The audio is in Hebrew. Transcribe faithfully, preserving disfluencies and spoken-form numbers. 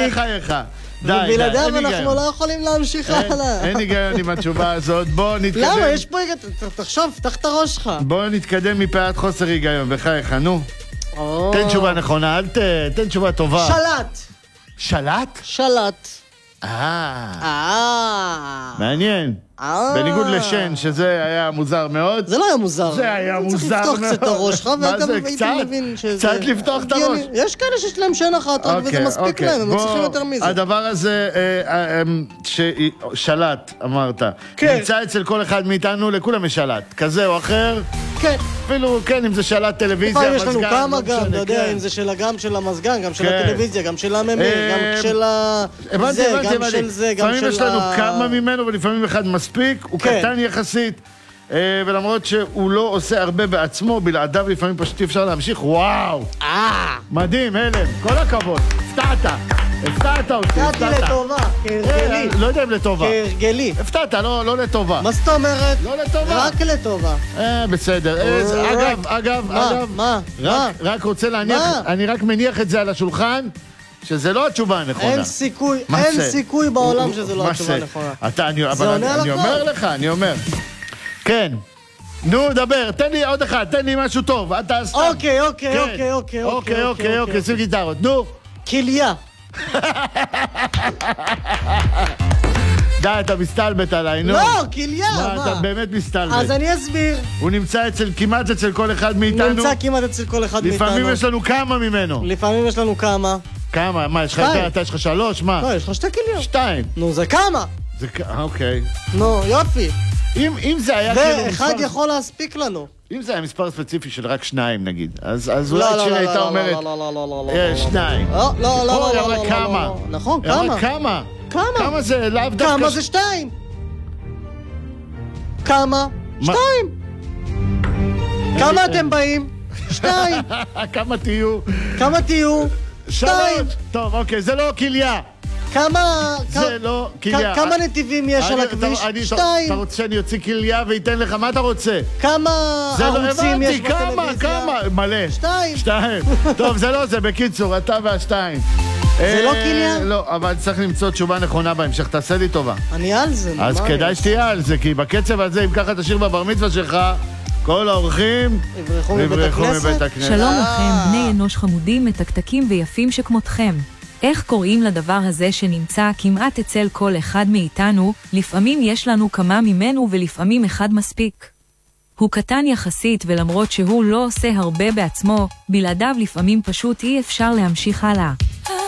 בחייך. די, די, בלעדיו אנחנו לא יכולים להמשיך הלאה. אין היגיון עם התשובה הזאת, בוא נתקדם. למה? יש פה היגיון, תחשוב, פתח את הראש שלך. בוא נתקדם מפאת חוסר היגיון, בחייך, נו. תן תשובה נכונה, אל תן תשובה טובה. שלט. שלט? שלט. אה. אה. מעניין. בניגוד לשן, שזה היה מוזר מאוד. זה לא היה מוזר. זה היה מוזר מאוד. צריך לפתוח קצת את הראש שלך, מה זה, קצת? קצת לפתוח את הראש. יש כאלה שיש להם שן אחת, רק וזה מספיק להם, הם לא צריכים יותר מזה. הדבר הזה, שלט, אמרת. נמצא אצל כל אחד מאיתנו, לכולם יש שלט. כזה או אחר. כן. אפילו, כן, אם זה שלט טלוויזיה, מזגן. יש לנו כמה גם, אתה יודע, אם זה גם של המזגן, גם של הטלוויזיה, גם של הממיר, גם של זה, גם של זה, גם של ה... לפעמים יש לנו כמה ממנו, ולפעמים אחד מספיק, הוא קטן יחסית, ולמרות שהוא לא עושה הרבה בעצמו, בלעדיו לפעמים פשוט אפשר להמשיך, וואו! מדהים, הלם, כל הכבוד, הפתעת, הפתעת אותי, הפתעתי לטובה, כהרגלי. לא יודע אם לטובה. כהרגלי. הפתעת, לא לטובה. מה זאת אומרת? לא לטובה. רק לטובה. אה, בסדר. אגב, אגב, אגב, מה? מה? רק רוצה להניח, אני רק מניח את זה על השולחן, שזה לא התשובה הנכונה. אין סיכוי, אין סיכוי בעולם שזה לא התשובה הנכונה. זה עונה על הכל. אני אומר לך, אני אומר. כן. נו, דבר, תן לי עוד אחד, תן לי משהו טוב. אוקיי, אוקיי, אוקיי, אוקיי. אוקיי, אוקיי, אוקיי, שים גיטרות, נו. כליה. די, אתה מסתלבט עליי, נו. לא, כליה, מה? אתה באמת מסתלבט. אז אני אסביר. הוא נמצא אצל, כמעט אצל כל אחד מאיתנו. נמצא כמעט אצל כל אחד מאיתנו. לפעמים יש לנו כמה ממנו. לפעמים יש לנו כמה. כמה? מה, יש לך, אתה יש לך שלוש? מה? לא, יש לך שתי כליות. שתיים. נו, זה כמה? זה כמה, אוקיי. נו, יופי. אם זה היה כאילו... ואחד יכול להספיק לנו. אם זה היה מספר ספציפי של רק שניים, נגיד, אז אולי לא, שירה לא, הייתה לא, אומרת... לא, לא, לא, לא, לא, יש שניים. לא, לא, לא, לא, לא, כמה? נכון, כמה? כמה? כמה? כמה זה לאו דווקא... כמה זה שתיים? כמה? שתיים. כמה אתם באים? שתיים. כמה תהיו? כמה תהיו? שתיים. טוב, אוקיי, זה לא כליה. כמה... זה לא כליה. כמה נתיבים יש על הכביש? שתיים. אתה רוצה שאני אוציא כליה ואתן לך? מה אתה רוצה? כמה ערוצים יש בטלוויזיה? כמה, כמה? מלא. שתיים. שתיים. טוב, זה לא זה, בקיצור, אתה והשתיים. זה לא כליה? לא, אבל צריך למצוא תשובה נכונה בהמשך, תעשה לי טובה. אני על זה. אז כדאי שתהיה על זה, כי בקצב הזה, אם ככה תשאיר בבר מצווה שלך, כל האורחים יברחו מבית הכנסת. שלום לכם, בני אנוש חמודים, מתקתקים ויפים שכמותכם. איך קוראים לדבר הזה שנמצא כמעט אצל כל אחד מאיתנו, לפעמים יש לנו כמה ממנו ולפעמים אחד מספיק. הוא קטן יחסית ולמרות שהוא לא עושה הרבה בעצמו, בלעדיו לפעמים פשוט אי אפשר להמשיך הלאה.